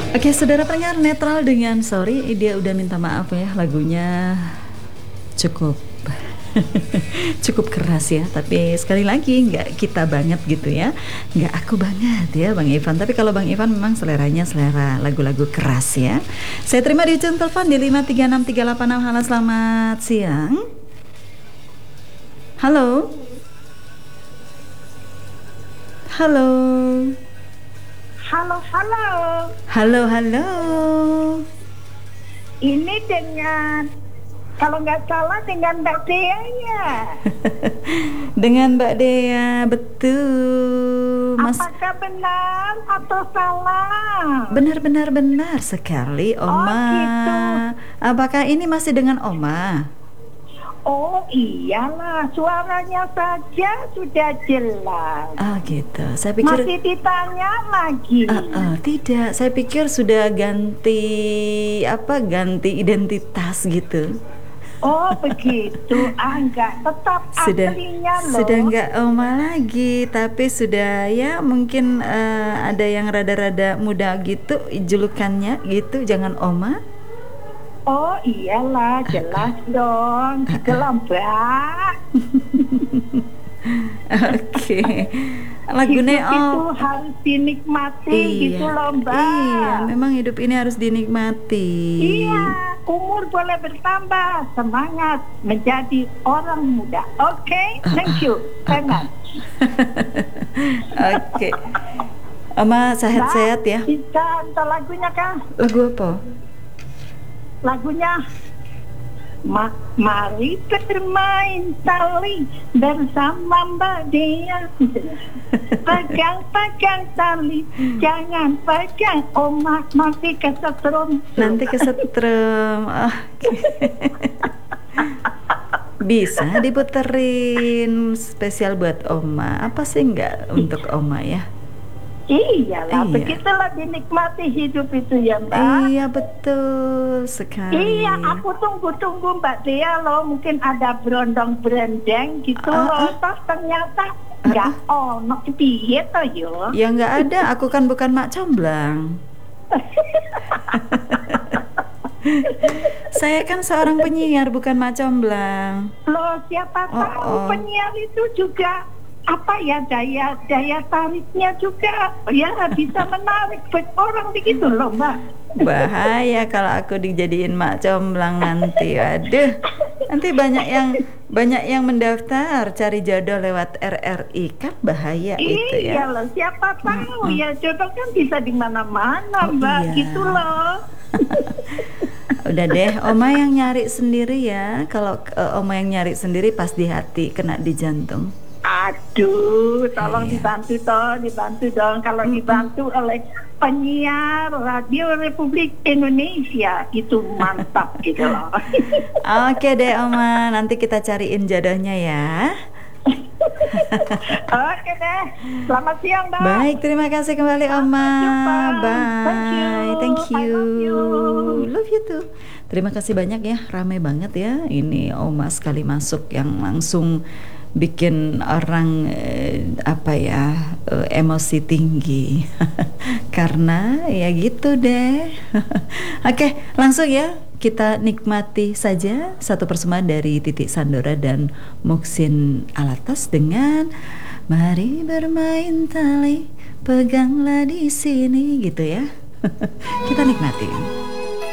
Oke, saudara pendengar netral dengan sorry, dia udah minta maaf ya, lagunya cukup cukup keras ya, tapi sekali lagi nggak kita banget gitu ya, nggak aku banget ya Bang Ivan. Tapi kalau Bang Ivan memang seleranya selera lagu-lagu keras ya. Saya terima di ujung telepon di 53638. Halo, selamat siang. Halo, halo, Halo, halo. halo, halo. Ini dengan, kalau nggak salah dengan Mbak Dea ya. Dengan Mbak Dea, betul, Mas. Apakah benar atau salah? Benar-benar benar sekali, Oh Oma. gitu. Apakah ini masih dengan Oma? Oh iyalah, suaranya saja sudah jelas. Ah, gitu. Saya pikir Masih ditanya lagi. tidak. Saya pikir sudah ganti ganti identitas gitu. Oh begitu. Enggak, tetap Sudah aslinya loh. sudah nggak Oma lagi, tapi sudah ya mungkin ada yang rada-rada muda gitu julukannya gitu. Jangan Oma. Oh iyalah, jelas dong. Gitu loh, Mbak. Oke. Hidup Lagunya itu harus dinikmati gitu loh, Mbak. Iya, memang hidup ini harus dinikmati. Iya, umur boleh bertambah, semangat menjadi orang muda. Oke, thank you, sangat. Oke. Oma sehat-sehat ya. Bisa untuk lagunya kah? Lagu apa? Lagunya Mari bermain tali bersama Mbak Dea. Pegang-pegang tali, jangan pegang Oma, nanti kesetrum. Nanti kesetrum. Bisa diputerin spesial buat Oma. Apa sih enggak untuk Oma ya? Iyalah, Iya. begitulah dinikmati hidup itu ya, Mbak. Iya, betul sekali. Iya, aku tunggu-tunggu Mbak Dea loh, mungkin ada berondong-berendeng gitu loh, toh ternyata nggak ono piye toh yo. Ya nggak ada, aku kan bukan mak comblang. Saya kan seorang penyiar, bukan mak comblang. Loh, siapa tahu penyiar itu juga apa ya, daya tariknya juga ya bisa menarik buat orang begitu loh, Mbak. Bahaya kalau aku dijadiin mak comblang nanti. Aduh, nanti banyak yang mendaftar cari jodoh lewat RRI, kan bahaya itu ya. Iya loh, siapa tahu ya jodoh kan bisa di mana-mana, Mbak. Iya. Gitu loh. Udah deh, Oma yang nyari sendiri ya. Kalau Oma yang nyari sendiri pas di hati, kena di jantung. Aduh, tolong Iya. dibantu dong. Kalau dibantu oleh penyiar Radio Republik Indonesia, itu mantap gitu loh. Oke deh Oma, nanti kita cariin jodohnya ya. Oke deh, selamat siang, Mbak. Baik, terima kasih kembali Oma. jumpa. Bye. Thank I you. love you. Love you too. Terima kasih banyak ya, ramai banget ya. Ini Oma sekali masuk yang langsung bikin orang emosi tinggi. Karena ya gitu deh. Oke, langsung ya. Kita nikmati saja satu persembahan dari Titik Sandora dan Muhsin Alatas dengan Mari bermain tali, peganglah di sini gitu ya. Kita nikmatin.